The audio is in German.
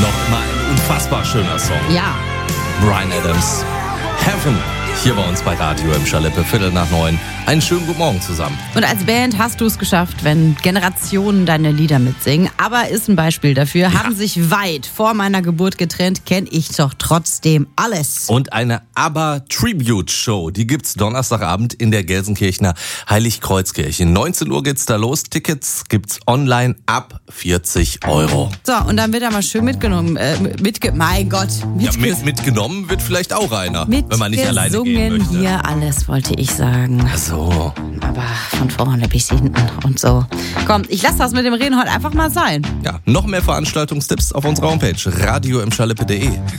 Noch mal ein unfassbar schöner Song. Ja. Bryan Adams, Heaven. Hier bei uns bei Radio im Schalippe, 8:45. Einen schönen guten Morgen zusammen. Und als Band hast du es geschafft, wenn Generationen deine Lieder mitsingen. Aber ist ein Beispiel dafür. Haben sich weit vor meiner Geburt getrennt, kenne ich doch trotzdem alles. Und eine ABBA-Tribute-Show, die gibt's Donnerstagabend in der Gelsenkirchener Heiligkreuzkirche. 19 Uhr geht's da los. Tickets gibt's online ab 40 €. So, und dann wird er mal schön mitgenommen. Mein Gott. Ja, mitgenommen wird vielleicht auch einer, wenn man nicht alleine gehen möchte. Hier alles, wollte ich sagen. So. Aber von vorne bis hinten und so. Komm, ich lasse das mit dem Reden heute einfach mal sein. Ja, noch mehr Veranstaltungstipps auf unserer Homepage radioimschalippe.de.